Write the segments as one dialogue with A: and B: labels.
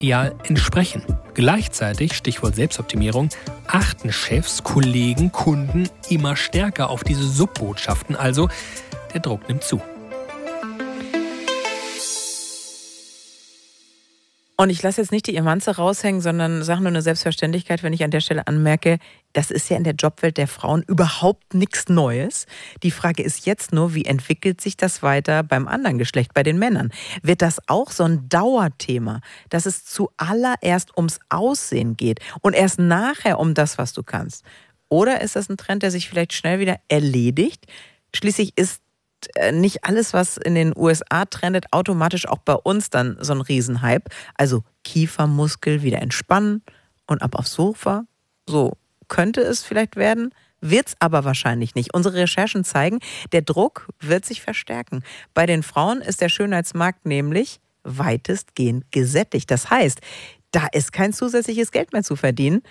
A: Ja, entsprechen. Gleichzeitig, Stichwort Selbstoptimierung, achten Chefs, Kollegen, Kunden immer stärker auf diese Subbotschaften. Also, der Druck nimmt zu.
B: Und ich lasse jetzt nicht die Emanze raushängen, sondern sage nur eine Selbstverständlichkeit, wenn ich an der Stelle anmerke, das ist ja in der Jobwelt der Frauen überhaupt nichts Neues. Die Frage ist jetzt nur, wie entwickelt sich das weiter beim anderen Geschlecht, bei den Männern? Wird das auch so ein Dauerthema, dass es zuallererst ums Aussehen geht und erst nachher um das, was du kannst? Oder ist das ein Trend, der sich vielleicht schnell wieder erledigt? Schließlich ist nicht alles, was in den USA trendet, automatisch auch bei uns dann so ein Riesenhype. Also Kiefermuskel wieder entspannen und ab aufs Sofa. So könnte es vielleicht werden, wird es aber wahrscheinlich nicht. Unsere Recherchen zeigen, der Druck wird sich verstärken. Bei den Frauen ist der Schönheitsmarkt nämlich weitestgehend gesättigt. Das heißt, da ist kein zusätzliches Geld mehr zu verdienen.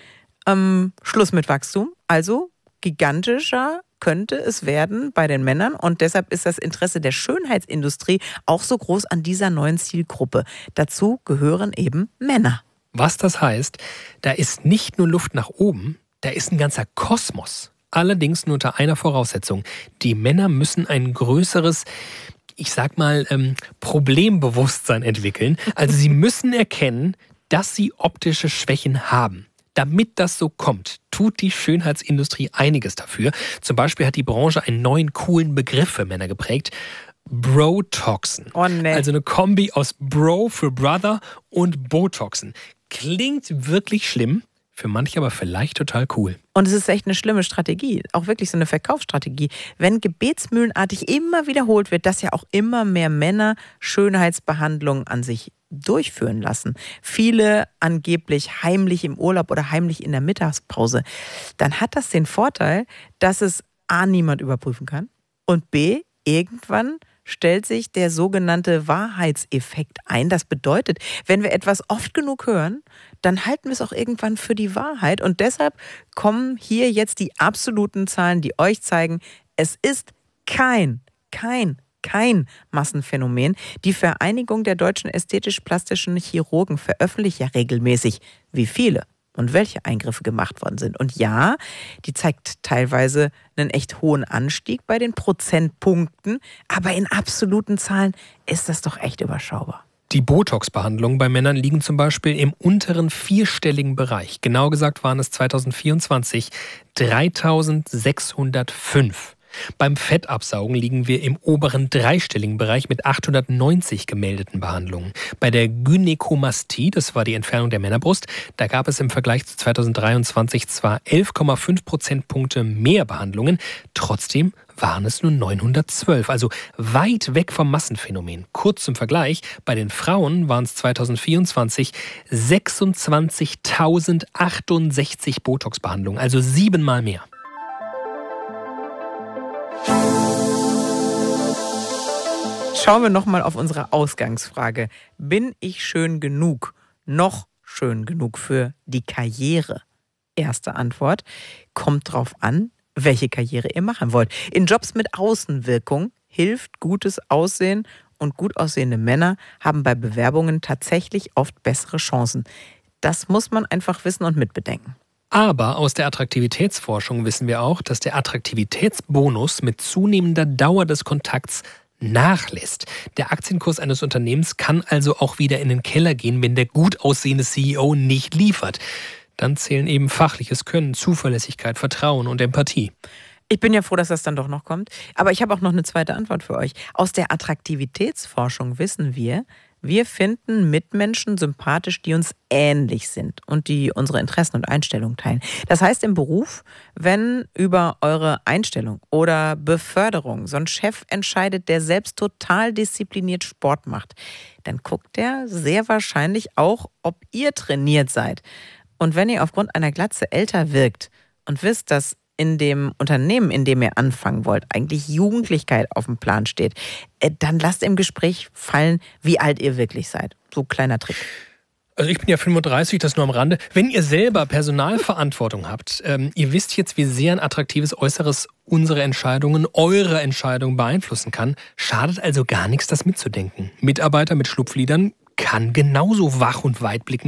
B: Schluss mit Wachstum, also gigantischer könnte es werden bei den Männern und deshalb ist das Interesse der Schönheitsindustrie auch so groß an dieser neuen Zielgruppe. Dazu gehören eben Männer.
A: Was das heißt, da ist nicht nur Luft nach oben, da ist ein ganzer Kosmos. Allerdings nur unter einer Voraussetzung. Die Männer müssen ein größeres, ich sag mal, Problembewusstsein entwickeln. Also sie müssen erkennen, dass sie optische Schwächen haben. Damit das so kommt, tut die Schönheitsindustrie einiges dafür. Zum Beispiel hat die Branche einen neuen, coolen Begriff für Männer geprägt. Brotoxen.
B: Oh nee.
A: Also eine Kombi aus Bro für Brother und Botoxen. Klingt wirklich schlimm, für manche aber vielleicht total cool.
B: Und es ist echt eine schlimme Strategie, auch wirklich so eine Verkaufsstrategie. Wenn gebetsmühlenartig immer wiederholt wird, dass ja auch immer mehr Männer Schönheitsbehandlungen an sich durchführen lassen. Viele angeblich heimlich im Urlaub oder heimlich in der Mittagspause. Dann hat das den Vorteil, dass es A, niemand überprüfen kann und B, irgendwann stellt sich der sogenannte Wahrheitseffekt ein. Das bedeutet, wenn wir etwas oft genug hören, dann halten wir es auch irgendwann für die Wahrheit. Und deshalb kommen hier jetzt die absoluten Zahlen, die euch zeigen, es ist kein Massenphänomen. Die Vereinigung der deutschen ästhetisch-plastischen Chirurgen veröffentlicht ja regelmäßig, wie viele und welche Eingriffe gemacht worden sind. Und ja, die zeigt teilweise einen echt hohen Anstieg bei den Prozentpunkten, aber in absoluten Zahlen ist das doch echt überschaubar.
A: Die Botox-Behandlungen bei Männern liegen zum Beispiel im unteren vierstelligen Bereich. Genau gesagt waren es 2024 3.605. Beim Fettabsaugen liegen wir im oberen dreistelligen Bereich mit 890 gemeldeten Behandlungen. Bei der Gynäkomastie, das war die Entfernung der Männerbrust, da gab es im Vergleich zu 2023 zwar 11,5 Prozentpunkte mehr Behandlungen, trotzdem waren es nur 912, also weit weg vom Massenphänomen. Kurz zum Vergleich, bei den Frauen waren es 2024 26.068 Botox-Behandlungen, also 7-mal mehr.
B: Schauen wir nochmal auf unsere Ausgangsfrage. Bin ich schön genug? Noch schön genug für die Karriere? Erste Antwort. Kommt drauf an, welche Karriere ihr machen wollt. In Jobs mit Außenwirkung hilft gutes Aussehen und gut aussehende Männer haben bei Bewerbungen tatsächlich oft bessere Chancen. Das muss man einfach wissen und mitbedenken.
A: Aber aus der Attraktivitätsforschung wissen wir auch, dass der Attraktivitätsbonus mit zunehmender Dauer des Kontakts nachlässt. Der Aktienkurs eines Unternehmens kann also auch wieder in den Keller gehen, wenn der gut aussehende CEO nicht liefert. Dann zählen eben fachliches Können, Zuverlässigkeit, Vertrauen und Empathie.
B: Ich bin ja froh, dass das dann doch noch kommt. Aber ich habe auch noch eine zweite Antwort für euch. Aus der Attraktivitätsforschung wissen wir finden Mitmenschen sympathisch, die uns ähnlich sind und die unsere Interessen und Einstellungen teilen. Das heißt im Beruf, wenn über eure Einstellung oder Beförderung so ein Chef entscheidet, der selbst total diszipliniert Sport macht, dann guckt er sehr wahrscheinlich auch, ob ihr trainiert seid. Und wenn ihr aufgrund einer Glatze älter wirkt und wisst, dass in dem Unternehmen, in dem ihr anfangen wollt, eigentlich Jugendlichkeit auf dem Plan steht, dann lasst im Gespräch fallen, wie alt ihr wirklich seid. So kleiner Trick.
A: Also ich bin ja 35, das nur am Rande. Wenn ihr selber Personalverantwortung habt, ihr wisst jetzt, wie sehr ein attraktives Äußeres unsere Entscheidungen, eure Entscheidungen beeinflussen kann, schadet also gar nichts, das mitzudenken. Mitarbeiter mit Schlupflidern kann genauso wach und weitblickend